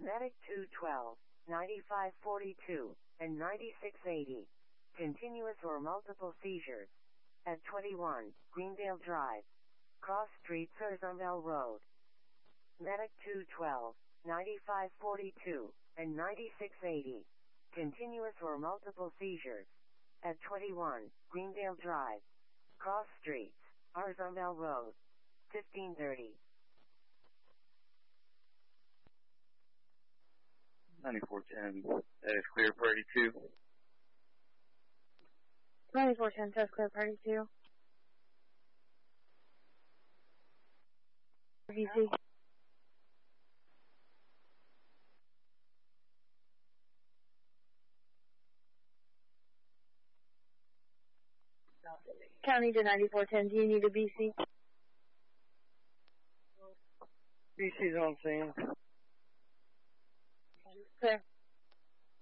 Medic 212, 9542, and 9680. Continuous or multiple seizures. At 21, Greendale Drive. Cross Street, Curzonville Road. Medic 212, 9542, and 9680. Continuous or multiple seizures. At 21, Greendale Drive. Cross Street, Curzonville Road. 1530. 9410, that is clear, party 2. 9410, test clear, party 2. VC. County to 9410, do you need a BC? BC's on scene. Clear.